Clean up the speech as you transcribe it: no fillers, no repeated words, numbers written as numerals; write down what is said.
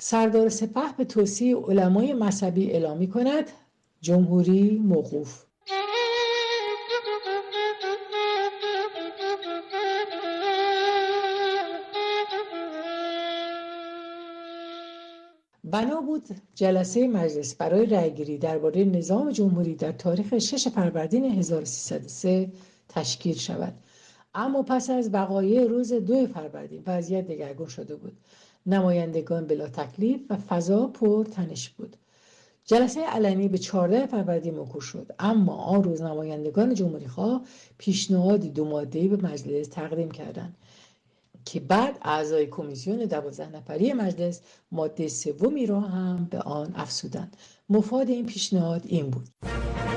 سردار سپه به توصیه علمای مذهبی اعلام می‌کند جمهوری موقوف. بنا بود جلسه مجلس برای رأیگیری درباره نظام جمهوری در تاریخ 6 فروردین 1303 تشکیل شود، اما پس از وقایع روز 2 فروردین وضعیت دگرگون شده بود. نمایندگان بلا تکلیف و فضا پر تنش بود. جلسه علنی به 14 فروردین موکول شد، اما آن روز نمایندگان جمهوری‌خواه پیشنهادی 2 ماده‌ای به مجلس تقدیم کردند که بعد اعضای کمیسیون 12 نفری مجلس ماده 3 را هم به آن افزودند. مفاد این پیشنهاد این بود: